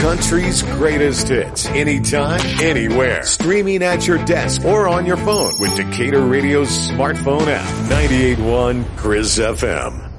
country's greatest hits, anytime, anywhere. Streaming at your desk or on your phone with Decatur Radio's smartphone app. 98.1 Chris FM.